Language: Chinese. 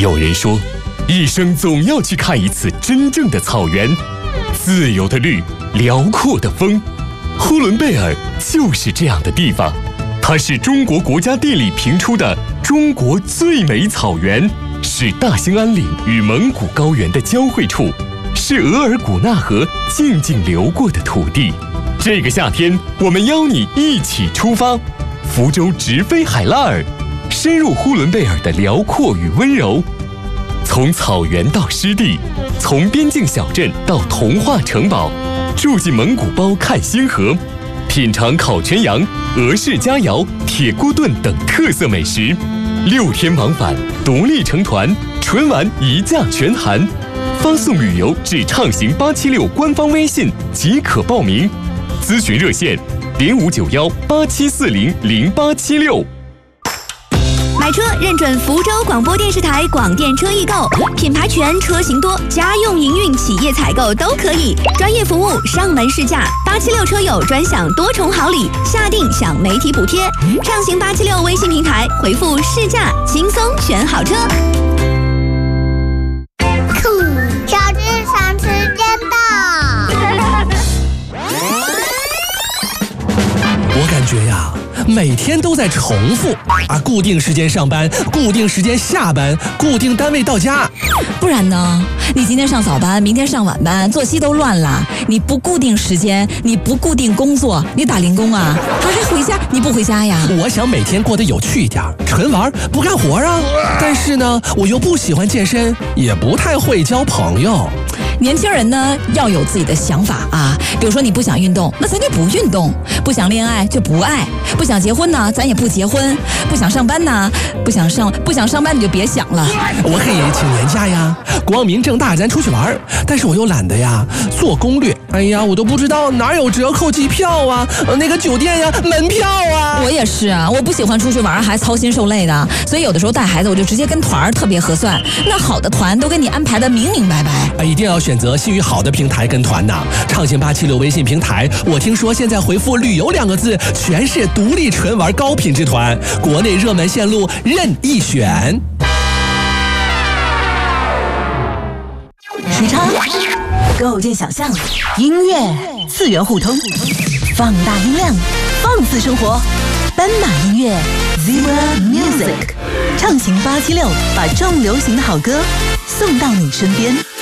有人说，一生总要去看一次真正的草原，自由的绿，辽阔的风。呼伦贝尔就是这样的地方，它是中国国家地理评出的中国最美草原，是大兴安岭与蒙古高原的交汇处，是额尔古纳河静静流过的土地。这个夏天，我们邀你一起出发，福州直飞海拉尔，深入呼伦贝尔的辽阔与温柔。从草原到湿地，从边境小镇到童话城堡，住进蒙古包看星河，品尝烤全羊、俄式佳肴、铁锅炖等特色美食。6天往返，独立成团，纯玩一价全含。发送旅游至畅行876官方微信即可报名。咨询热线059187400876。 买车认准福州广播电视台广电车易购，品牌全，车型多，家用营运企业采购都可以，专业服务，上门试驾，876车友专享多重好礼，下定享媒体补贴。畅行876微信平台回复试驾，轻松选好车。 小智长时间到。 我感觉呀，每天都在重复啊，固定时间上班，固定时间下班，固定单位到家。 不然呢？你今天上早班，明天上晚班，作息都乱了。你不固定时间，你不固定工作，你打零工啊？还回家？你不回家呀？ 我想每天过得有趣一点，纯玩不干活啊。但是呢，我又不喜欢健身，也不太会交朋友。 年轻人呢，要有自己的想法啊。比如说你不想运动，那咱就不运动；不想恋爱就不爱；不想结婚呢，咱也不结婚；不想上班呢，不想上班你就别想了。 我可以请年假呀，光明正大咱出去玩，但是我又懒得呀做攻略。哎呀，我都不知道哪有折扣机票啊，那个酒店呀，门票啊。 我也是啊，我不喜欢出去玩还操心受累的，所以有的时候带孩子我就直接跟团特别合算。那好的团都给你安排的明明白白。 一定要选择信誉好的平台跟团呐。畅行876微信平台，我听说现在回复旅游2个字，全是独立纯玩高品质团，国内热门线路任意选。 时差构建想象，音乐次元互通，放大音量，放肆生活。斑马音乐 Zebra Music， 畅行876，把重流行的好歌送到你身边。